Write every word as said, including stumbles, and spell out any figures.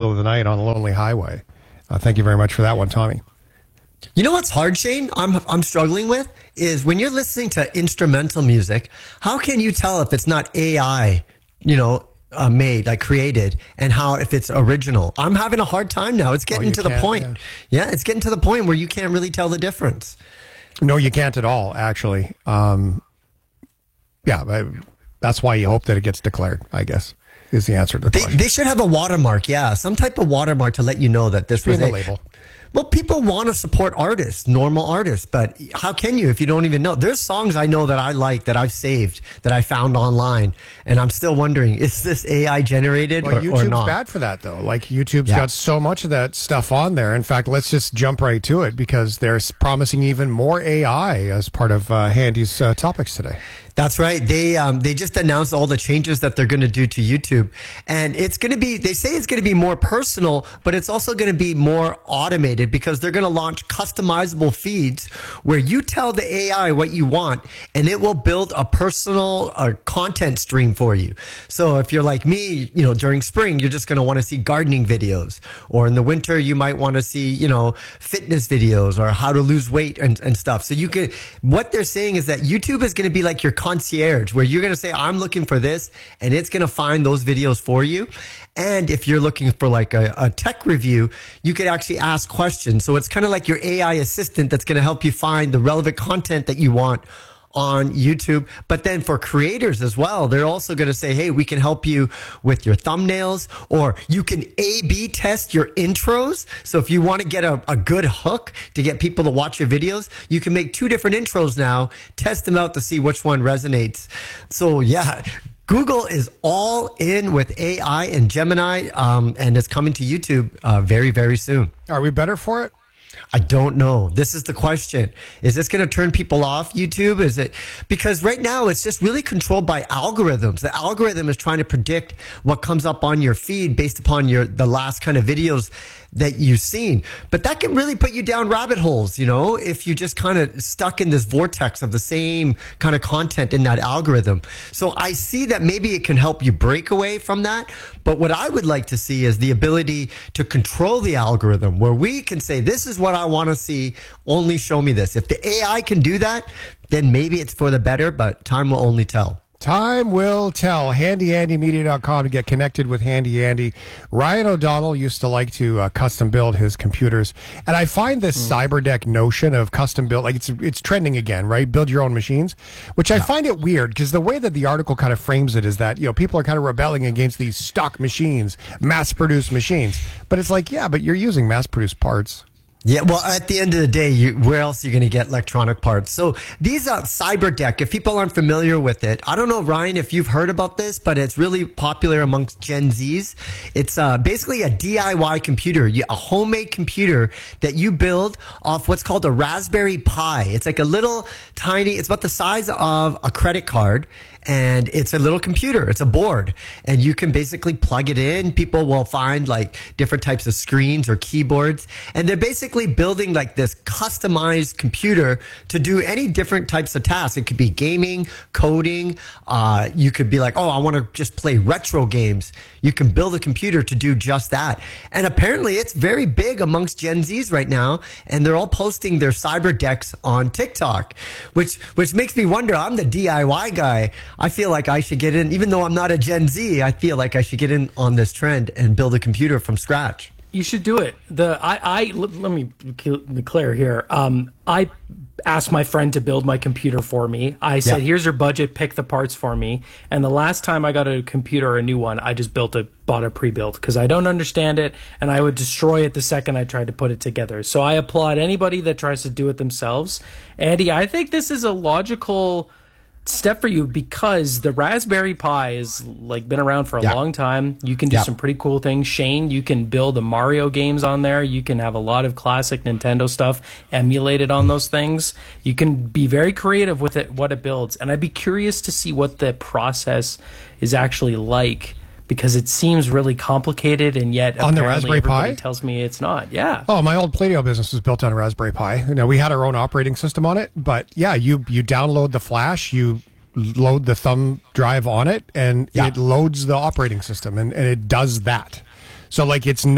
middle of the night on a lonely highway. Uh, thank you very much for that one, Tommy. You know what's hard, Shane? I'm I'm struggling with is when you're listening to instrumental music, how can you tell if it's not A I, you know, uh, made, like created, and how if it's original? I'm having a hard time now. It's getting oh, to the point. Yeah. yeah, it's getting to the point where you can't really tell the difference. No, you can't at all, actually. Um, yeah, but that's why you hope that it gets declared, I guess, is the answer to the they, question. They should have a watermark, yeah, some type of watermark to let you know that this was a a label. Well, people want to support artists, normal artists, but how can you if you don't even know? There's songs I know that I like that I've saved that I found online, and I'm still wondering, is this A I generated well, or, YouTube's or not? bad for that, though. Like, YouTube's yeah. got so much of that stuff on there. In fact, let's just jump right to it because they're promising even more A I as part of uh, Handy's uh, topics today. That's right. They um, they just announced all the changes that they're going to do to YouTube. And it's going to be, they say it's going to be more personal, but it's also going to be more automated because they're going to launch customizable feeds where you tell the A I what you want and it will build a personal uh, content stream for you. So if you're like me, you know, during spring, you're just going to want to see gardening videos. Or in the winter, you might want to see, you know, fitness videos or how to lose weight and, and stuff. So you could, what they're saying is that YouTube is going to be like your concierge where you're going to say, I'm looking for this, and it's going to find those videos for you. And if you're looking for like a, a tech review, you could actually ask questions. So it's kind of like your A I assistant that's going to help you find the relevant content that you want on YouTube. But then for creators as well, they're also going to say, hey, we can help you with your thumbnails, or you can A B test your intros. So if you want to get a, a good hook to get people to watch your videos, you can make two different intros now, test them out to see which one resonates. So yeah, Google is all in with A I and Gemini, um, and it's coming to YouTube uh, very, very soon. Are we better for it? I don't know. This is the question. Is this going to turn people off YouTube? Is it because right now it's just really controlled by algorithms. The algorithm is trying to predict what comes up on your feed based upon your the last kind of videos that you've seen. But that can really put you down rabbit holes, you know, if you just kind of stuck in this vortex of the same kind of content in that algorithm. So I see that maybe it can help you break away from that. But what I would like to see is the ability to control the algorithm where we can say, this is what I want to see. Only show me this. If the A I can do that, then maybe it's for the better, but time will only tell. Time will tell. handy andy media dot com to get connected with Handy Andy. Ryan O'Donnell used to like to uh, custom build his computers. And I find this mm. CyberDeck notion of custom build, like it's it's trending again, right? Build your own machines, which I yeah. find it weird because the way that the article kind of frames it is that, you know, people are kind of rebelling against these stock machines, mass-produced machines. But it's like, yeah, but you're using mass-produced parts. Yeah, well, at the end of the day, you, where else are you going to get electronic parts? So these are CyberDeck. If people aren't familiar with it, I don't know, Ryan, if you've heard about this, but it's really popular amongst Gen Zs. It's uh, basically a D I Y computer, a homemade computer that you build off what's called a Raspberry Pi. It's like a little tiny, it's about the size of a credit card. And it's a little computer. It's a board. And you can basically plug it in. People will find like different types of screens or keyboards. And they're basically building like this customized computer to do any different types of tasks. It could be gaming, coding. Uh, you could be like, oh, I want to just play retro games. You can build a computer to do just that. And apparently it's very big amongst Gen Zs right now. And they're all posting their CyberDecks on TikTok, which, which makes me wonder, I'm the D I Y guy. I feel like I should get in, even though I'm not a Gen Z, I feel like I should get in on this trend and build a computer from scratch. You should do it. The I, I let me be clear here. Um, I asked my friend to build my computer for me. I said, yeah. here's your budget, pick the parts for me. And the last time I got a computer, a new one, I just built a, bought a pre-built because I don't understand it and I would destroy it the second I tried to put it together. So I applaud anybody that tries to do it themselves. Andy, I think this is a logical step for you because the Raspberry Pi is like been around for a yeah. long time. You can do yeah. some pretty cool things. Shane, you can build the Mario games on there. You can have a lot of classic Nintendo stuff emulated on those things. You can be very creative with it, what it builds. And I'd be curious to see what the process is actually like because it seems really complicated and yet on the Raspberry Pi tells me it's not. Yeah. Oh, my old Play-Doh business was built on a Raspberry Pi. You know, we had our own operating system on it, but yeah, you you download the flash, you load the thumb drive on it, and yeah. it loads the operating system, and, and it does that. So like it's